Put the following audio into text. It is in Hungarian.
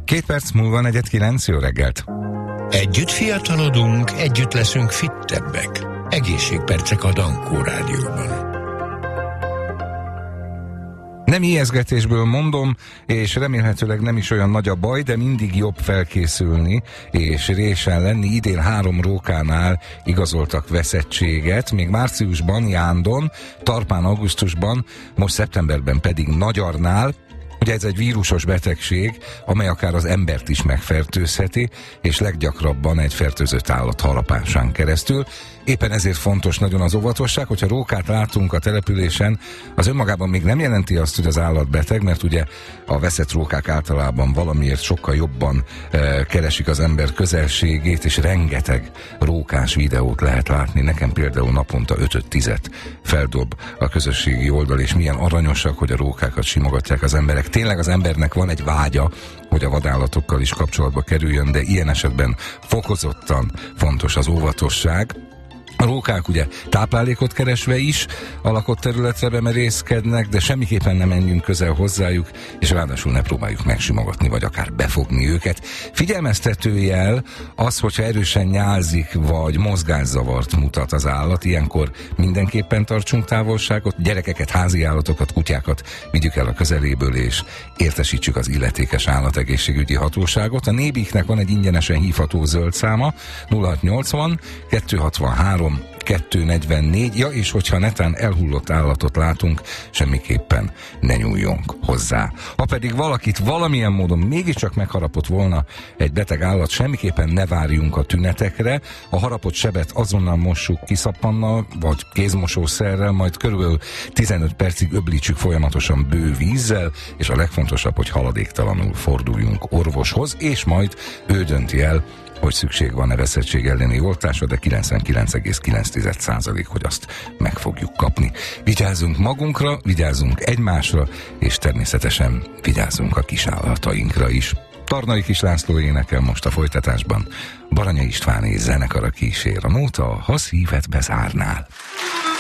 2 perc múlva 8:45, jó reggelt! Együtt fiatalodunk, együtt leszünk fittebbek. Egészségpercek a Dankó Rádióban. Nem ijeszgetésből mondom, és remélhetőleg nem is olyan nagy a baj, de mindig jobb felkészülni és résen lenni. Idén 3 rókánál igazoltak veszettséget, még márciusban Jándon, Tarpán augusztusban, most szeptemberben pedig Nagyarnál. Ugye ez egy vírusos betegség, amely akár az embert is megfertőzheti, és leggyakrabban egy fertőzött állat harapásán keresztül. Éppen ezért fontos nagyon az óvatosság, hogyha rókát látunk a településen, az önmagában még nem jelenti azt, hogy az állat beteg, mert ugye a veszett rókák általában valamiért sokkal jobban keresik az ember közelségét, és rengeteg rókás videót lehet látni. Nekem például naponta 5-10 feldob a közösségi oldal, és milyen aranyosak, hogy a rókákat simogatják az emberek. Tényleg az embernek van egy vágya, hogy a vadállatokkal is kapcsolatba kerüljön, de ilyen esetben fokozottan fontos az óvatosság. A rókák ugye táplálékot keresve is a lakott területre bemerészkednek, de semmiképpen nem menjünk közel hozzájuk, és ráadásul ne próbáljuk megsimogatni, vagy akár befogni őket. Figyelmeztető jel az, hogyha erősen nyálzik, vagy mozgásszavart mutat az állat, ilyenkor mindenképpen tartsunk távolságot, gyerekeket, házi állatokat, kutyákat vigyük el a közeléből, és értesítsük az illetékes állategészségügyi hatóságot. A Nébiknek van egy ingyenesen hívható zöld száma, 0680 263 244, ja, és hogyha netán elhullott állatot látunk, semmiképpen ne nyúljunk hozzá. Ha pedig valakit valamilyen módon mégiscsak megharapott volna egy beteg állat, semmiképpen ne várjunk a tünetekre, a harapott sebet azonnal mossuk kiszappannal, vagy kézmosószerrel, majd körülbelül 15 percig öblítsük folyamatosan bő vízzel, és a legfontosabb, hogy haladéktalanul forduljunk orvoshoz, és majd ő dönti el, hogy szükség van-e veszettség elleni oltásra, de 99,9%, hogy azt meg fogjuk kapni. Vigyázzunk magunkra, vigyázzunk egymásra, és természetesen vigyázzunk a kisállatainkra is. Tarnai Kis László énekel most a folytatásban. Baranya Istváné zenekara kísér a nóta, ha szívet bezárnál.